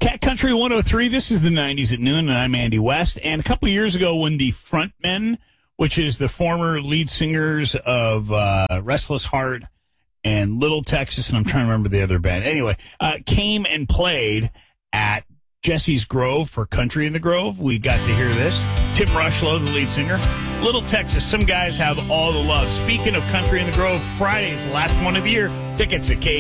Cat Country 103, this is the 90s at noon, and I'm Andy West. And a couple years ago when the Frontmen, which is the former lead singers of Restless Heart and Little Texas, and I'm trying to remember the other band. Anyway, came and played at Jesse's Grove for Country in the Grove. We got to hear this. Tim Rushlow, the lead singer. Little Texas, some guys have all the love. Speaking of Country in the Grove, Friday's the last one of the year. Tickets at